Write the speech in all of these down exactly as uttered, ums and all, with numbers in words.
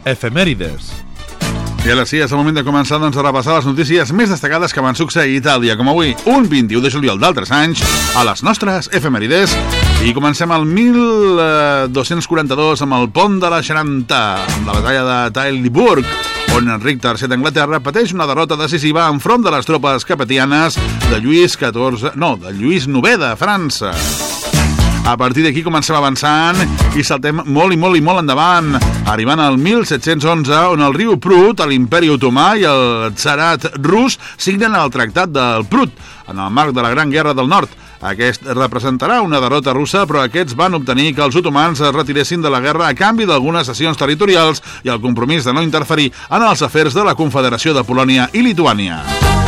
Efemèrides. I ara sí, és el moment de començar doncs, a repassar les notícies més destacades que van succeir tal dia com avui, un vint-i-u de juliol d'altres anys, a les nostres efemèrides. I comencem al mil dos-cents quaranta-dos amb el pont de la Xaranta, amb la batalla de Taillebourg, on Enric tercer d'Anglaterra pateix una derrota decisiva enfront de les tropes capetianes de Lluís catorze, no, de Lluís novè de França. A partir d'aquí comencem avançant i saltem molt i molt i molt endavant, arribant al mil set-cents onze, on el riu Prut, l'Imperi Otomà i el Tsarat rus signen el Tractat del Prut, en el marc de la Gran Guerra del Nord. Aquest representarà una derrota russa, però aquests van obtenir que els otomans es retiressin de la guerra a canvi d'algunes cessions territorials i el compromís de no interferir en els afers de la Confederació de Polònia i Lituània.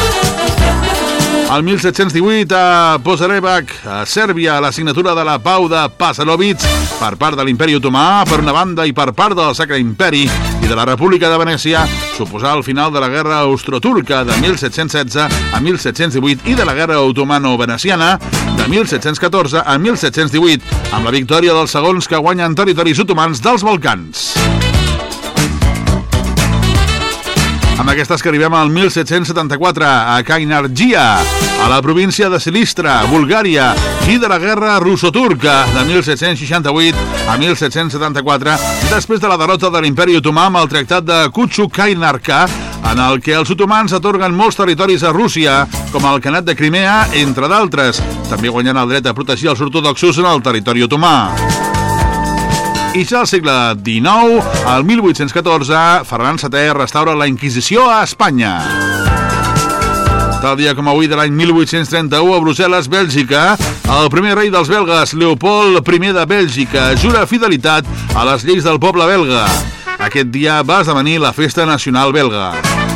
El mil set-cents divuit, a Požarevac, a Sèrbia, la signatura de la Pau de Pasalovitz per part de l'Imperi Otomà, per una banda, i per part del Sacre Imperi i de la República de Venècia, suposar el final de la Guerra Austroturca de mil set-cents setze a mil set-cents divuit i de la Guerra Otomano-Veneciana de mil set-cents catorze a mil set-cents divuit, amb la victòria dels segons que guanyen territoris otomans dels Balcans. Amb aquestes que arribem al mil set-cents setanta-quatre, a Kainargia, a la província de Silistra, Bulgària, i de la guerra russo-turca de mil set-cents seixanta-vuit a mil set-cents setanta-quatre, després de la derrota de l'Imperi Otomà amb el tractat de Kutxu-Kainarka, en el que els otomans atorguen molts territoris a Rússia, com el Khanat de Crimea, entre d'altres, també guanyant el dret a protegir els ortodoxos en el territori otomà. I ja al segle dinou, al mil vuit-cents catorze, Ferran setè restaura la Inquisició a Espanya. Tal dia com avui de l'any mil vuit-cents trenta-u, a Brussel·les, Bèlgica, el primer rei dels belgues, Leopold primer de Bèlgica, jura fidelitat a les lleis del poble belga. Aquest dia va esdevenir la festa nacional belga.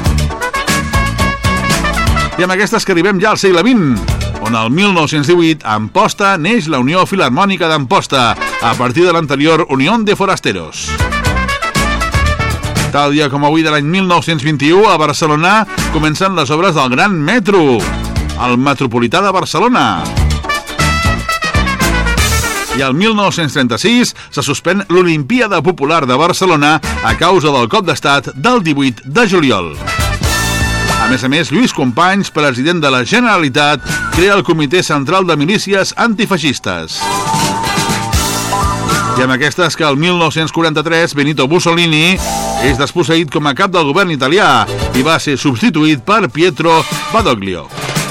I amb aquestes que arribem ja al segle vint, on el mil nou-cents divuit, a Amposta, neix la Unió Filharmònica d'Amposta, a partir de l'anterior Unión de Forasteros. Tal dia com avui de l'any mil nou-cents vint-i-u, a Barcelona, comencen les obres del Gran Metro, el Metropolità de Barcelona. I al mil nou-cents trenta-sis se suspèn l'Olimpíada Popular de Barcelona a causa del cop d'estat del divuit de juliol. A més a més, Lluís Companys, president de la Generalitat, crea el Comitè Central de Milícies Antifeixistes. I amb aquestes que el mil nou-cents quaranta-tres Benito Mussolini és desposseït com a cap del govern italià i va ser substituït per Pietro Badoglio.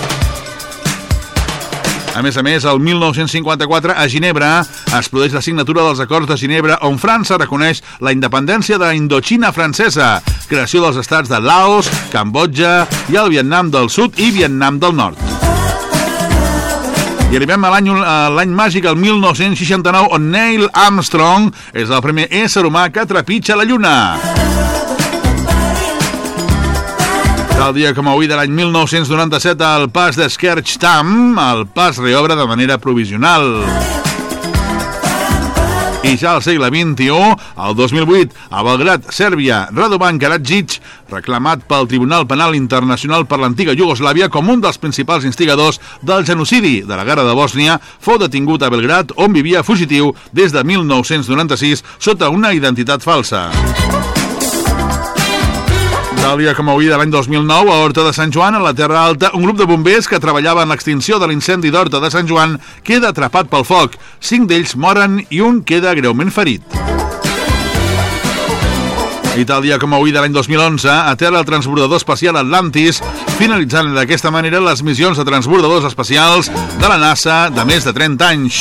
A més a més, el mil nou-cents cinquanta-quatre, a Ginebra, es produeix la signatura dels Acords de Ginebra, on França reconeix la independència de la Indoxina francesa, creació dels estats de Laos, Cambodja i el Vietnam del Sud i Vietnam del Nord. I arribem a l'any, a l'any màgic, el mil nou-cents seixanta-nou, on Neil Armstrong és el primer ésser humà que trepitja la Lluna. Tal dia com avui de l'any mil nou-cents noranta-set, el pas d'Esquerxtam, el pas reobre de manera provisional. I ja al segle vint-i-u, el dos mil vuit, a Belgrad, Sèrbia, Radovan Karadzic, reclamat pel Tribunal Penal Internacional per l'antiga Iugoslàvia com un dels principals instigadors del genocidi de la Guerra de Bòsnia, fou detingut a Belgrad, on vivia fugitiu des de mil nou-cents noranta-sis sota una identitat falsa. Tal dia com avui de l'any dos mil nou, a Horta de Sant Joan, a la Terra Alta, un grup de bombers que treballava en l'extinció de l'incendi d'Horta de Sant Joan queda atrapat pel foc. Cinc d'ells moren i un queda greument ferit. I tal dia com avui de l'any dos mil onze, aterra el transbordador espacial Atlantis, finalitzant d'aquesta manera les missions de transbordadors espacials de la NASA de més de trenta anys.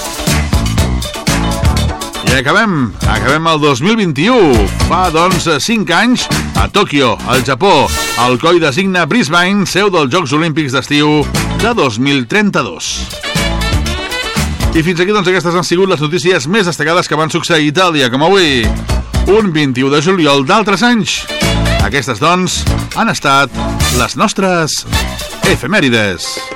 I acabem, acabem el dos mil vint-i-u. Fa, doncs, cinc anys, a Tòquio, al Japó, el C O I designa Brisbane seu dels Jocs Olímpics d'estiu de dos mil trenta-dos. I fins aquí, doncs, aquestes han sigut les notícies més destacades que van succeir tal dia com avui, un vint-i-u de juliol d'altres anys. Aquestes, doncs, han estat les nostres efemèrides.